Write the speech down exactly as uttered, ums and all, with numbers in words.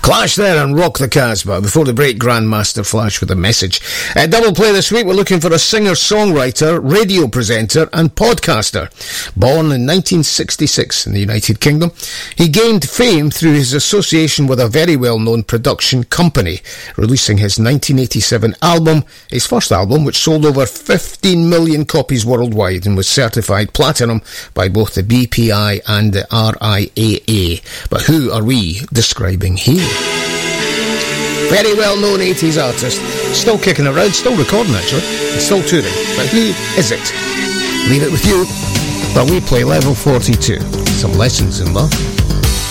Clash there and Rock the Casbah. Before the break, Grandmaster Flash with a message. Uh, double play this week, we're looking for a singer-songwriter, radio presenter and podcaster. Born in nineteen sixty-six in the United Kingdom, he gained fame through his association with a very well-known production company, releasing his nineteen eighty-seven album, his first album, which sold over fifteen million copies worldwide and was certified platinum by both the B P I and the R I A A. But who are we describing here? Very well-known eighties artist, still kicking around, still recording actually, and still touring. But who is it? Leave it with you. But we play level forty-two. Some lessons in love.